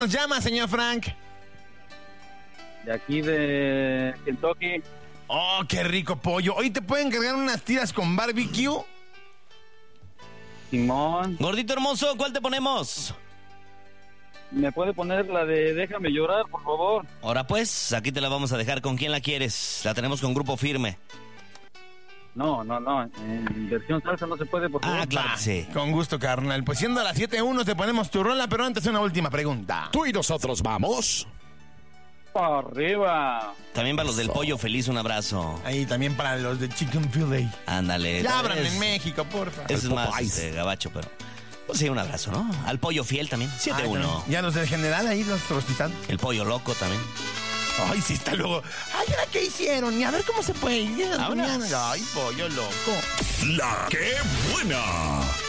nos llama, señor Frank? De aquí de Kentucky. Oh, qué rico pollo. Hoy te pueden cargar unas tiras con barbecue. Simón, Gordito hermoso, ¿cuál te ponemos? ¿me puede poner la de Déjame Llorar, por favor? Ahora pues, aquí te la vamos a dejar. ¿Con quién la quieres? La tenemos con Grupo Firme. No. En versión salsa no se puede, por favor. Ah, claro que sí. Con gusto, carnal. Pues siendo a las 7:01 te ponemos tu rola, pero antes una última pregunta. Tú y nosotros vamos. Arriba. También para los del Eso. Pollo Feliz, un abrazo. Ahí también para los de Chicken Filet. Ándale. Ya abran Es- en México, porfa. Es más, Popeyes. gabacho, pero... Pues sí, un abrazo, ¿no? Al Pollo Fiel también, 7-1. Ya los del general ahí, los trocitan. El Pollo Loco también. Ay, sí, está luego. Ay, ¿ahora qué hicieron? Y a ver cómo se puede ir. Vámonos. Ay, pollo loco. La que buena.